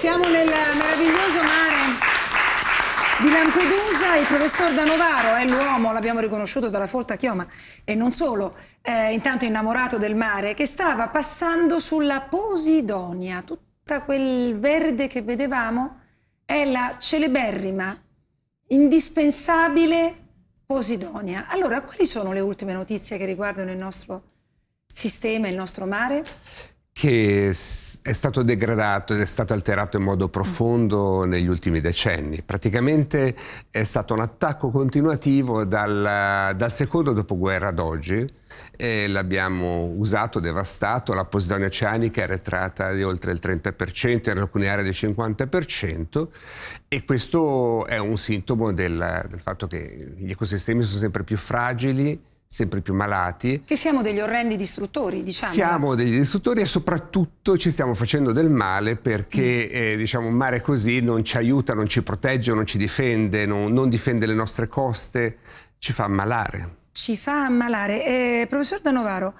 Siamo nel meraviglioso mare di Lampedusa. Il professor D'Novaro è l'uomo, l'abbiamo riconosciuto dalla folta chioma, e non solo, intanto innamorato del mare, che stava passando sulla Posidonia. Tutta quel verde che vedevamo è la celeberrima, indispensabile Posidonia. Allora, quali sono le ultime notizie che riguardano il nostro sistema, il nostro mare? Che è stato degradato ed è stato alterato in modo profondo negli ultimi decenni. Praticamente è stato un attacco continuativo dal secondo dopoguerra ad oggi, e l'abbiamo usato, devastato. La Posidonia oceanica è arretrata di oltre il 30%, in alcune aree del 50%, e questo è un sintomo del fatto che gli ecosistemi sono sempre più fragili, sempre più malati. Che siamo degli orrendi distruttori, diciamo. Siamo degli distruttori e soprattutto ci stiamo facendo del male perché diciamo, un mare così non ci aiuta, non ci protegge, non ci difende, non difende le nostre coste, ci fa ammalare. Ci fa ammalare. Professor D'Novaro,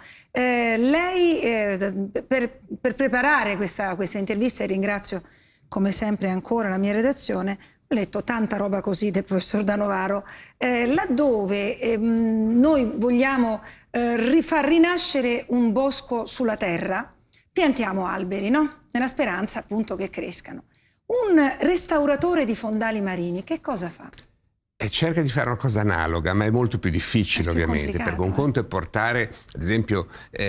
lei per preparare questa intervista, e ringrazio come sempre ancora la mia redazione, ho letto tanta roba così del professor D'Novaro, laddove noi vogliamo far rinascere un bosco sulla terra, piantiamo alberi, no? Nella speranza appunto che crescano. Un restauratore di fondali marini che cosa fa? E cerca di fare una cosa analoga, ma è molto più difficile ovviamente, perché un conto è portare, ad esempio,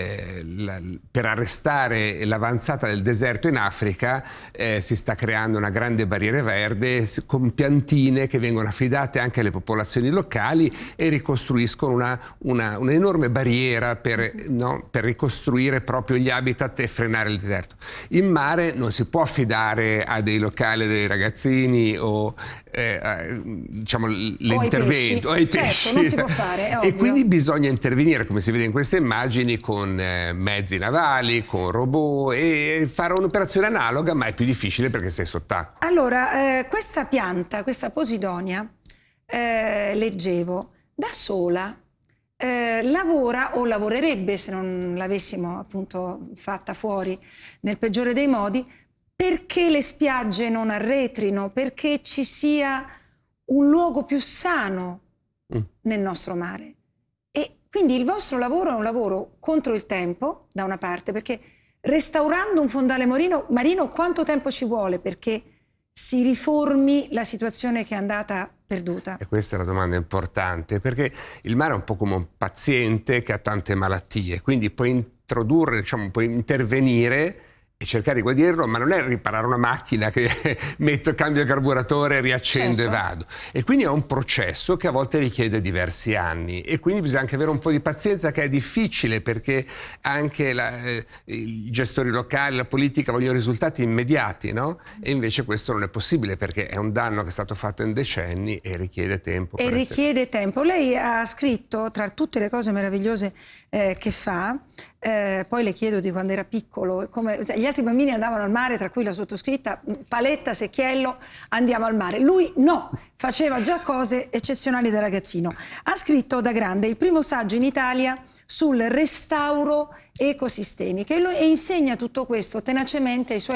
per arrestare l'avanzata del deserto in Africa si sta creando una grande barriera verde con piantine che vengono affidate anche alle popolazioni locali e ricostruiscono un'enorme barriera per ricostruire proprio gli habitat e frenare il deserto. In mare non si può affidare a dei locali, dei ragazzini o diciamo l'intervento ai pesci. Certo, non si può fare, è ovvio. E quindi bisogna intervenire, come si vede in queste immagini, con mezzi navali, con robot, e fare un'operazione analoga, ma è più difficile perché sei sott'acqua. Allora, questa pianta, questa Posidonia, leggevo, da sola lavora, o lavorerebbe se non l'avessimo appunto fatta fuori nel peggiore dei modi, perché le spiagge non arretrino, perché ci sia un luogo più sano nel nostro mare. E quindi il vostro lavoro è un lavoro contro il tempo, da una parte, perché restaurando un fondale marino quanto tempo ci vuole perché si riformi la situazione che è andata perduta? E questa è una domanda importante, perché il mare è un po' come un paziente che ha tante malattie, quindi puoi introdurre, diciamo, puoi intervenire e cercare di guarirlo, ma non è riparare una macchina che metto, cambio il carburatore, riaccendo e vado. E quindi è un processo che a volte richiede diversi anni, e quindi bisogna anche avere un po' di pazienza, che è difficile perché anche i gestori locali, la politica vogliono risultati immediati, no? E invece questo non è possibile perché è un danno che è stato fatto in decenni e richiede tempo. E richiede tempo. Lei ha scritto, tra tutte le cose meravigliose che fa, poi le chiedo di quando era piccolo, come gli altri bambini andavano al mare, tra cui la sottoscritta, paletta, secchiello, andiamo al mare. Lui no, faceva già cose eccezionali da ragazzino. Ha scritto da grande il primo saggio in Italia sul restauro ecosistemico e insegna tutto questo tenacemente ai suoi